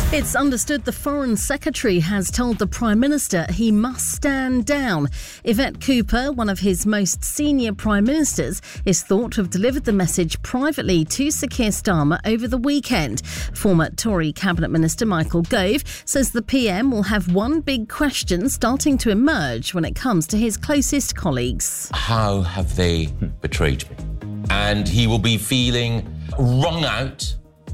It's understood the Foreign Secretary has told the Prime Minister he must stand down. Yvette Cooper, one of his most senior Prime Ministers, is thought to have delivered the message privately to Sir Keir Starmer over the weekend. Former Tory Cabinet Minister Michael Gove says the PM will have one big question starting to emerge when it comes to his closest colleagues. How have they betrayed me? And he will be feeling wrung out,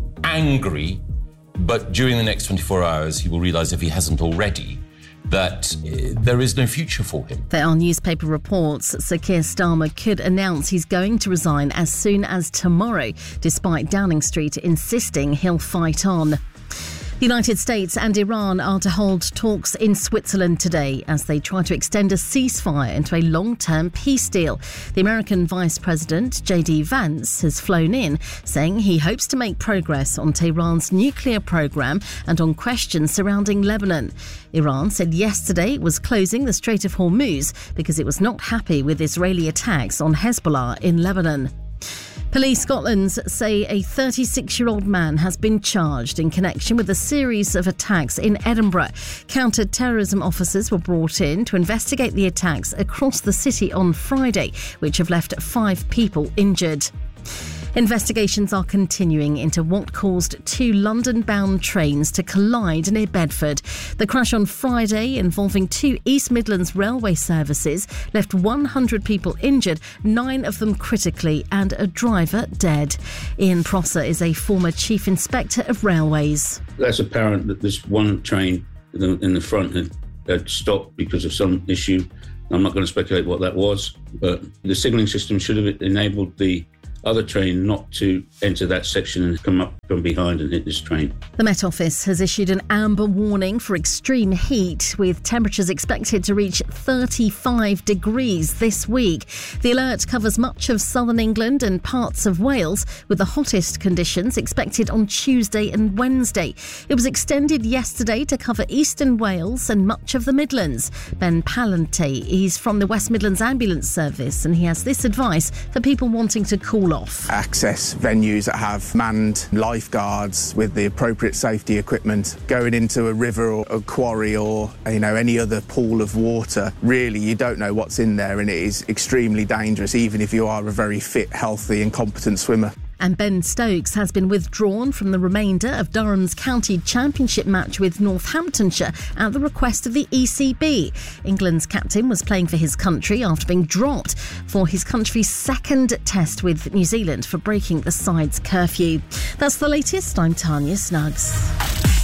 angry. But during the next 24 hours, he will realise, if he hasn't already, that there is no future for him. There are newspaper reports Sir Keir Starmer could announce he's going to resign as soon as tomorrow, despite Downing Street insisting he'll fight on. The United States and Iran are to hold talks in Switzerland today as they try to extend a ceasefire into a long-term peace deal. The American Vice President, J.D. Vance, has flown in, saying he hopes to make progress on Tehran's nuclear program and on questions surrounding Lebanon. Iran said yesterday it was closing the Strait of Hormuz because it was not happy with Israeli attacks on Hezbollah in Lebanon. Police Scotland say a 36-year-old man has been charged in connection with a series of attacks in Edinburgh. Counter-terrorism officers were brought in to investigate the attacks across the city on Friday, which have left 5 people injured. Investigations are continuing into what caused 2 London-bound trains to collide near Bedford. The crash on Friday, involving 2 East Midlands railway services, left 100 people injured, 9 of them critically, and a driver dead. Ian Prosser is a former Chief Inspector of Railways. That's apparent that this one train in the front had stopped because of some issue. I'm not going to speculate what that was, but the signalling system should have enabled the other train not to enter that section and come up from behind and hit this train. The Met Office has issued an amber warning for extreme heat, with temperatures expected to reach 35 degrees this week. The alert covers much of southern England and parts of Wales, with the hottest conditions expected on Tuesday and Wednesday. It was extended yesterday to cover eastern Wales and much of the Midlands. Ben Palante, he's from the West Midlands Ambulance Service, and he has this advice for people wanting to cool off. Access venues that have manned lifeguards with the appropriate safety equipment. Going into a river or a quarry or any other pool of water, really you don't know what's in there, and it is extremely dangerous even if you are a very fit, healthy and competent swimmer. And Ben Stokes has been withdrawn from the remainder of Durham's County Championship match with Northamptonshire at the request of the ECB. England's captain was playing for his country after being dropped for his country's second test with New Zealand for breaking the side's curfew. That's the latest. I'm Tanya Snuggs.